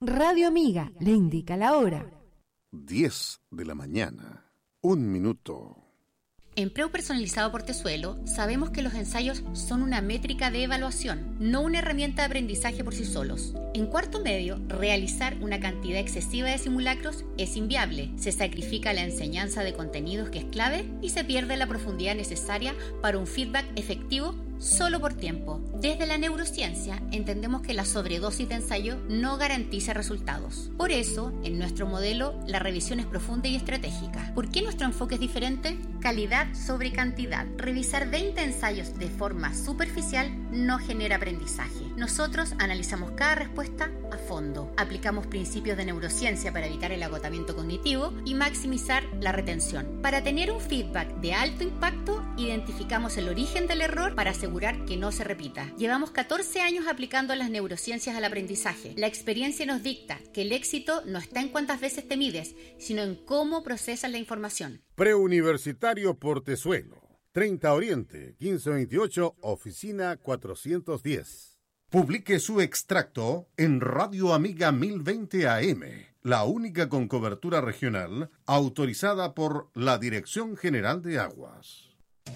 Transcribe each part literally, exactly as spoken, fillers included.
Radio Amiga le indica la hora. diez de la mañana. Un minuto. En Preu Personalizado Portezuelo sabemos que los ensayos son una métrica de evaluación, no una herramienta de aprendizaje por sí solos. En cuarto medio, realizar una cantidad excesiva de simulacros es inviable. Se sacrifica la enseñanza de contenidos que es clave y se pierde la profundidad necesaria para un feedback efectivo solo por tiempo. Desde la neurociencia entendemos que la sobredosis de ensayo no garantiza resultados. Por eso, en nuestro modelo, la revisión es profunda y estratégica. ¿Por qué nuestro enfoque es diferente? Calidad sobre cantidad. Revisar veinte ensayos de forma superficial no genera aprendizaje. Nosotros analizamos cada respuesta a fondo. Aplicamos principios de neurociencia para evitar el agotamiento cognitivo y maximizar la retención. Para tener un feedback de alto impacto, identificamos el origen del error para asegurar que no se repita. Llevamos catorce años aplicando las neurociencias al aprendizaje. La experiencia nos dicta que el éxito no está en cuántas veces te mides, sino en cómo procesas la información. Preuniversitario Portezuelo, treinta Oriente, quince veintiocho, oficina cuatrocientos diez. Publique su extracto en Radio Amiga mil veinte A M, la única con cobertura regional autorizada por la Dirección General de Aguas.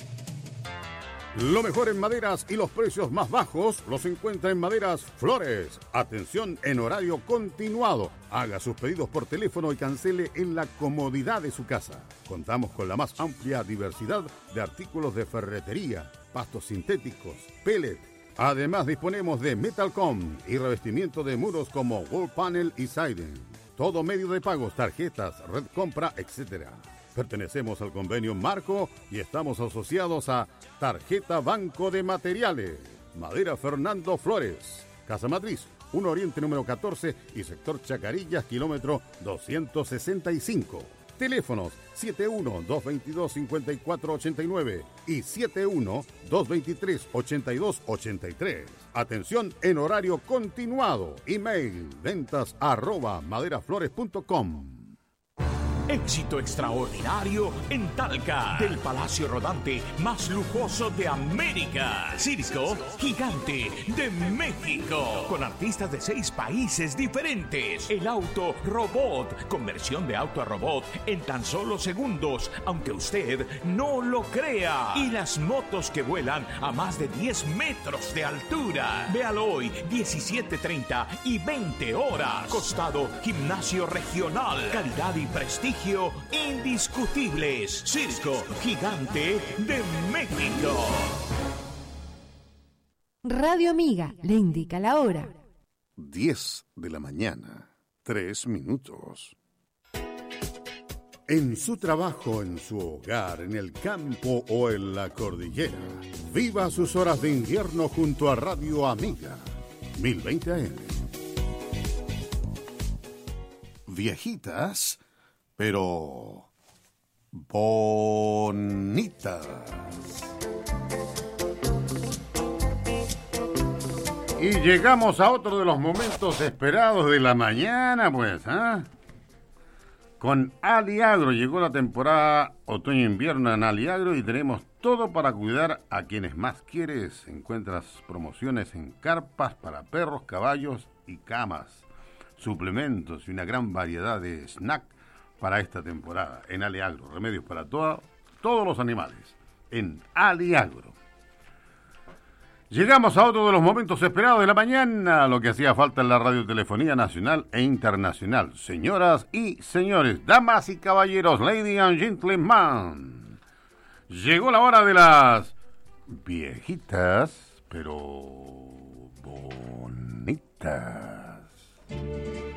Lo mejor en maderas y los precios más bajos los encuentra en Maderas Flores. Atención en horario continuado. Haga sus pedidos por teléfono y cancele en la comodidad de su casa. Contamos con la más amplia diversidad de artículos de ferretería, pastos sintéticos, pellet. Además disponemos de Metalcom y revestimiento de muros como Wall Panel y Siding. Todo medio de pagos, tarjetas, red compra, etcétera. Pertenecemos al convenio Marco y estamos asociados a Tarjeta Banco de Materiales. Madera Fernando Flores. Casa Matriz, uno Oriente número catorce y sector Chacarillas, kilómetro doscientos sesenta y cinco. Teléfonos siete uno, dos veintidós, cincuenta y cuatro ochenta y nueve y siete uno, dos veintitrés, ochenta y dos ochenta y tres. Atención en horario continuado. Email ventas arroba maderaflores punto com. Éxito extraordinario en Talca, del Palacio Rodante más lujoso de América. Circo Gigante de México, con artistas de seis países diferentes. El auto robot, conversión de auto a robot en tan solo segundos, aunque usted no lo crea. Y las motos que vuelan a más de diez metros de altura. Véalo hoy, diecisiete treinta y veinte horas. Costado Gimnasio Regional. Calidad y prestigio indiscutibles. Circo Gigante de México. Radio Amiga le indica la hora. diez de la mañana, tres minutos. En su trabajo, en su hogar, en el campo o en la cordillera, viva sus horas de invierno junto a Radio Amiga mil veinte A M. Viejitas, pero bonitas. Y llegamos a otro de los momentos esperados de la mañana, pues, ¿ah? ¿eh? Con Aliagro llegó la temporada otoño-invierno en Aliagro y tenemos todo para cuidar a quienes más quieres. Encuentras promociones en carpas para perros, caballos y camas, suplementos y una gran variedad de snack para esta temporada en Aliagro. Remedios para toda, todos los animales en Aliagro. Llegamos a otro de los momentos esperados de la mañana, lo que hacía falta en la radiotelefonía nacional e internacional. Señoras y señores, damas y caballeros, ladies and gentlemen, llegó la hora de las viejitas, pero bonitas.